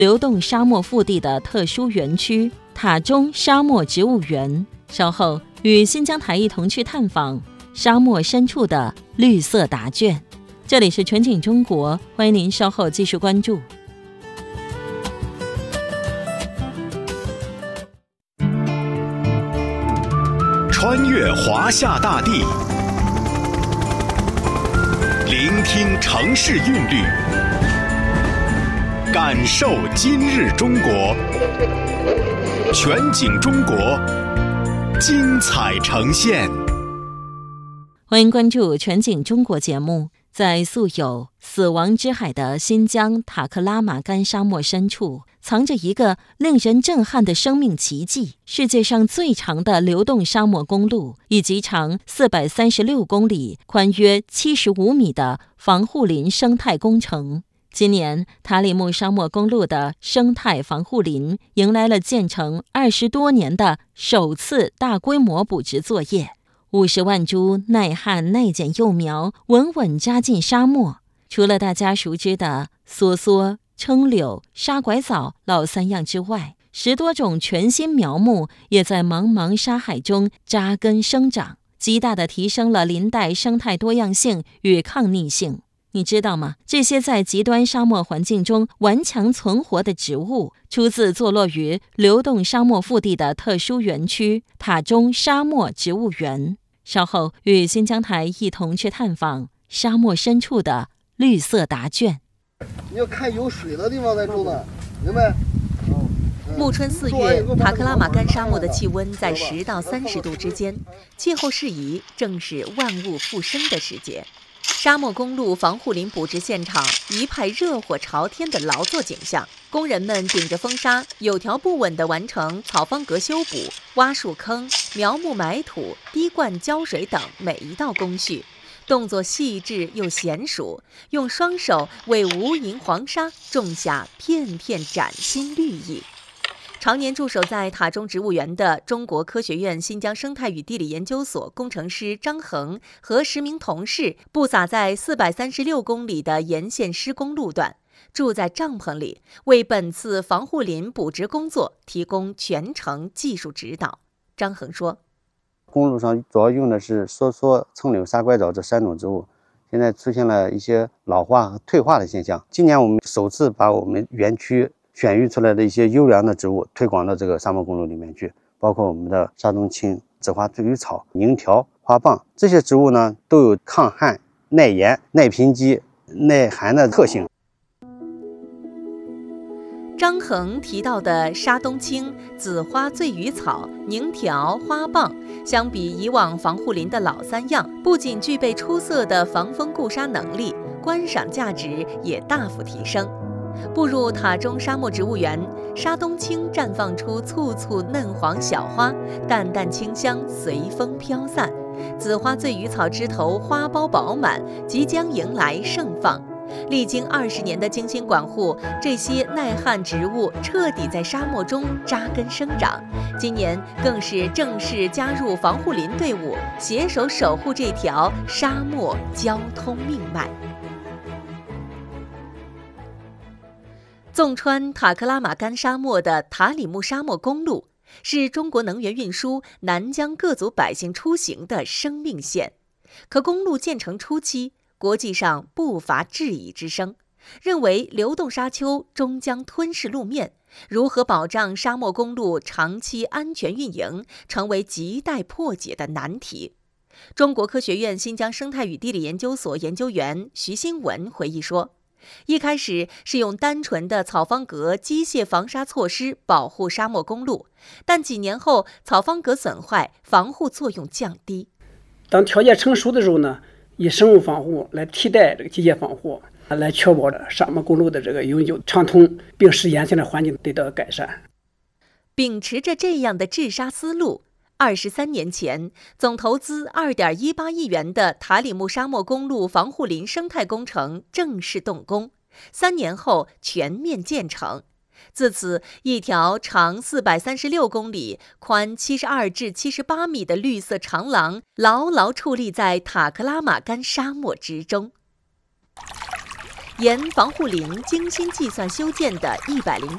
流动沙漠腹地的特殊园区塔中沙漠植物园。稍后与新疆台一同去探访沙漠深处的绿色答卷。这里是全景中国，欢迎您稍后继续关注。 穿越华夏大地，聆听城市韵律，感受今日中国。全景中国，精彩呈现。 欢迎关注全景中国节目。在素有死亡之海的新疆塔克拉玛干沙漠深处，藏着一个令人震撼的生命奇迹——世界上最长的流动沙漠公路，以及长436公里、宽约75米的防护林生态工程。今年，塔里木沙漠公路的生态防护林迎来了建成20多年的首次大规模补植作业。50万株耐旱耐碱幼苗稳稳扎进沙漠。除了大家熟知的梭梭、撑柳、沙拐枣、老三样之外，10多种全新苗木也在茫茫沙海中扎根生长，极大地提升了林带生态多样性与抗逆性。你知道吗？这些在极端沙漠环境中顽强存活的植物，出自坐落于流动沙漠腹地的特殊园区塔中沙漠植物园。稍后与新疆台一同去探访沙漠深处的绿色答卷。 你要看有水的地方再种的，明白？ 暮春4月，塔克拉玛干沙漠的气温在10到30度之间，气候适宜，正是万物复生的时节。沙漠公路防护林补植现场一派热火朝天的劳作景象，工人们顶着风沙，有条不紊地完成草方格修补、挖树坑、苗木埋土、滴灌浇水等每一道工序，动作细致又娴熟，用双手为无垠黄沙种下片片崭新绿意。常年驻守在塔中植物园的中国科学院新疆生态与地理研究所工程师张恒和10名同事布撒在436公里的沿线施工路段，住在帐篷里，为本次防护林补植工作提供全程技术指导。张恒说， 公路上主要用的是梭梭、蹭柳、沙拐枣这3种植物，现在出现了一些老化和退化的现象。今年我们首次把我们园区选育出来的一些优良的植物推广到这个沙漠公路里面去，包括我们的沙冬青、紫花醉鱼草、柠条、花蚌，这些植物呢都有抗旱、耐盐、耐贫瘠、耐寒的特性。 张恒提到的沙冬青、紫花醉鱼草、柠条、花蚌，相比以往防护林的老3样，不仅具备出色的防风固沙能力，观赏价值也大幅提升。步入塔中沙漠植物园，沙冬青绽放出簇簇嫩黄小花，淡淡清香随风飘散。紫花醉鱼草枝头花苞饱满，即将迎来盛放。历经20年的精心管护，这些耐旱植物彻底在沙漠中扎根生长。今年更是正式加入防护林队伍，携手守护这条沙漠交通命脉。纵穿塔克拉玛干沙漠的塔里木沙漠公路，是中国能源运输南疆各族百姓出行的生命线。可公路建成初期，国际上不乏质疑之声，认为流动沙丘终将吞噬路面，如何保障沙漠公路长期安全运营，成为亟待破解的难题。中国科学院新疆生态与地理研究所研究员徐新文回忆说，一开始是用单纯的草方格机械防沙措施保护沙漠公路，但几年后草方格损坏，防护作用降低。 当条件成熟的时候呢，以生物防护来替代这个机械防护，来确保沙漠公路的这个永久畅通，并使沿线的环境得到改善。 秉持着这样的治沙思路，23年前，总投资2.18亿元的塔里木沙漠公路防护林生态工程正式动工，3年后全面建成。自此，一条长436公里、宽72至78米的绿色长廊牢牢矗立在塔克拉玛干沙漠之中。沿防护林精心计算修建的108